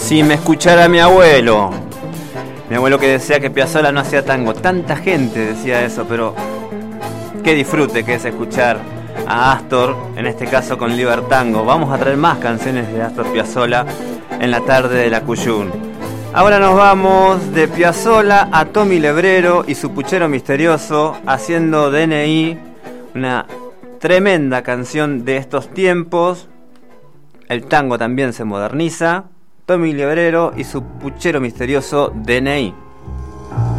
Si me escuchara mi abuelo que decía que Piazzolla no hacía tango, tanta gente decía eso, pero qué disfrute que es escuchar a Astor, en este caso con Libertango. Vamos a traer más canciones de Astor Piazzolla en la tarde de la Cuyún. Ahora nos vamos de Piazzolla a Tommy Lebrero y su Puchero Misterioso, haciendo DNI, una tremenda canción de estos tiempos. El tango también se moderniza. Tommy Lebrero y su Puchero Misterioso, DNI.